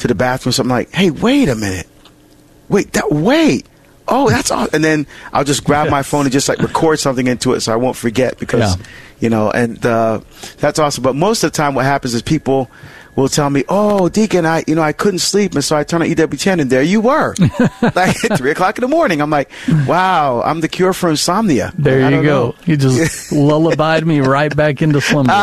to the bathroom. So I'm like, hey, wait a minute. Wait. Oh, that's awesome. And then I'll just grab my phone and just like record something into it so I won't forget because, and that's awesome. But most of the time what happens is people will tell me, oh, Deacon, I couldn't sleep. And so I turned on EWTN and there you were like at 3:00 in the morning. I'm like, wow, I'm the cure for insomnia. There you go. You just lullabied me right back into slumber.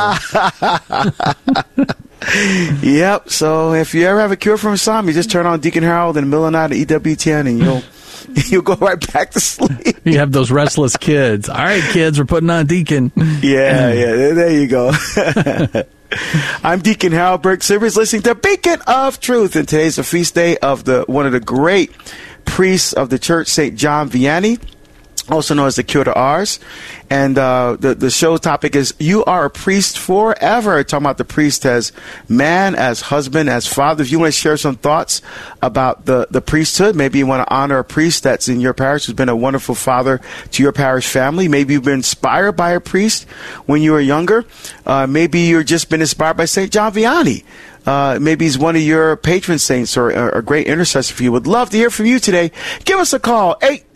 Yep. So if you ever have a cure for insomnia, just turn on Deacon Harold in the middle of the night at EWTN and you'll go right back to sleep. You have those restless kids. All right, kids, we're putting on Deacon. Yeah, there you go. I'm Deacon Harold Burke-Sivers, listening to Beacon of Truth, and today's the feast day of one of the great priests of the church, St. John Vianney, also known as the Cure to Ars. And the show topic is You Are a Priest Forever. Talking about the priest as man, as husband, as father. If you want to share some thoughts about the priesthood, maybe you want to honor a priest that's in your parish who's been a wonderful father to your parish family. Maybe you've been inspired by a priest when you were younger. Maybe you've just been inspired by St. John Vianney. Maybe he's one of your patron saints or a great intercessor for you. Would love to hear from you today. Give us a call,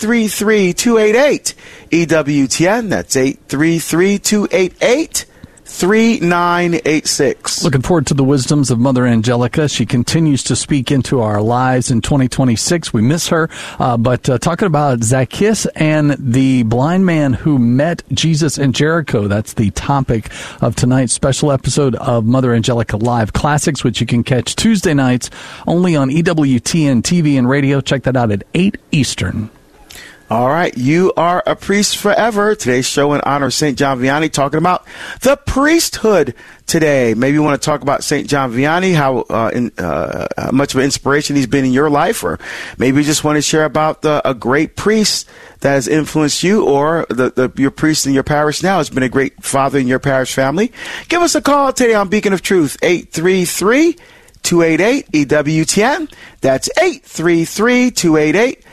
833-288-EWTN. That's 833-288-3986. Looking forward to the wisdoms of Mother Angelica. She continues to speak into our lives in 2026. We miss her. But talking about Zacchaeus and the blind man who met Jesus in Jericho. That's the topic of tonight's special episode of Mother Angelica Live Classics, which you can catch Tuesday nights only on EWTN TV and radio. Check that out at 8 Eastern. All right, You Are a Priest Forever. Today's show in honor of St. John Vianney, talking about the priesthood today. Maybe you want to talk about St. John Vianney, how much of an inspiration he's been in your life, or maybe you just want to share about a great priest that has influenced you, or your priest in your parish now has been a great father in your parish family. Give us a call today on Beacon of Truth, 833-288-EWTN. That's 833-288-3986.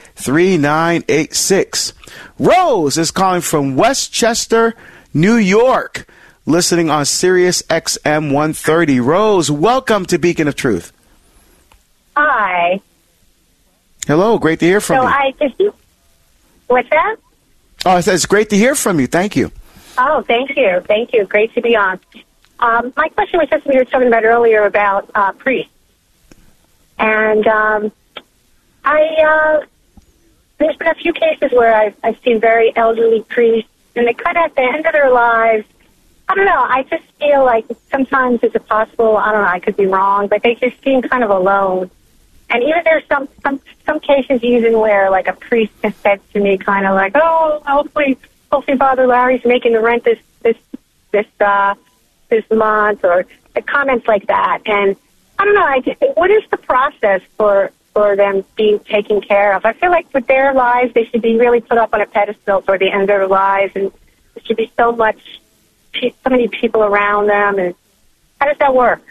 Rose is calling from Westchester, New York, listening on Sirius XM 130. Rose, welcome to Beacon of Truth. Hi. Hello, great to hear from you. What's that? Oh, it's great to hear from you. Thank you. Oh, thank you. Thank you. Great to be on. My question was just what you were talking about earlier about priests. And there's been a few cases where I've seen very elderly priests, and they kind of at the end of their lives, I don't know, I just feel like sometimes it's possible, I don't know, I could be wrong, but they just seem kind of alone. And even there's some cases even where like a priest has said to me kind of like, oh, hopefully Father Larry's making the rent this month, or comments like that. And I don't know, what is the process for them being taken care of? I feel like with their lives, they should be really put up on a pedestal for the end of their lives, and there should be so many people around them. And how does that work?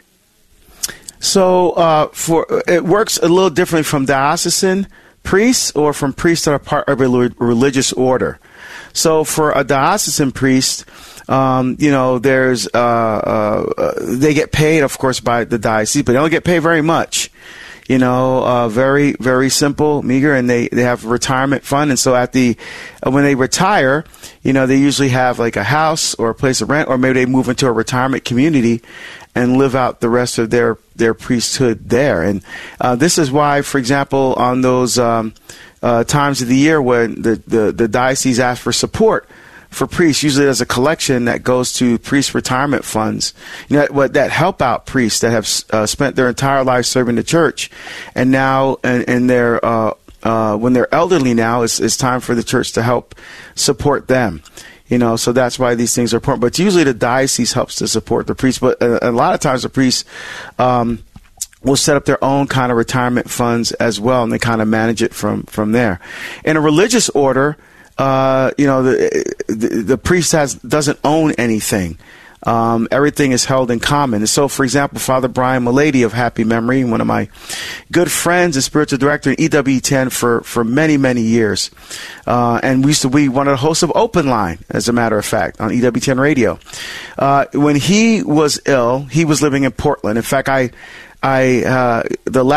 So it works a little differently from diocesan priests or from priests that are part of a religious order. So for a diocesan priest, there's they get paid, of course, by the diocese, but they don't get paid very much. Very, very simple, meager, and they have a retirement fund. And so when they retire, they usually have like a house or a place of rent, or maybe they move into a retirement community and live out the rest of their priesthood there. And this is why, for example, on those times of the year when the diocese asks for support for priests, usually there's a collection that goes to priest retirement funds, that help out priests that have spent their entire life serving the church, and now and they're when they're elderly now, it's time for the church to help support them. So that's why these things are important. But usually the diocese helps to support the priest. But a lot of times the priests will set up their own kind of retirement funds as well, and they kind of manage it from there. In a religious order, the priest doesn't own anything. Everything is held in common. And so, for example, Father Brian Malady of happy memory, one of my good friends and spiritual director in EWTN for many, many years. And we used to be one of the hosts of Open Line, as a matter of fact, on EWTN radio. When he was ill, he was living in Portland. In fact, the